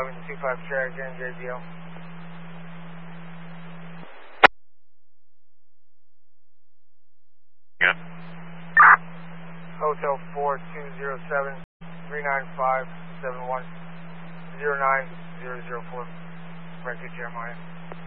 25 Charlie JBL. Yeah. Hotel 4207 395 71 09004. Frankie Jeremiah.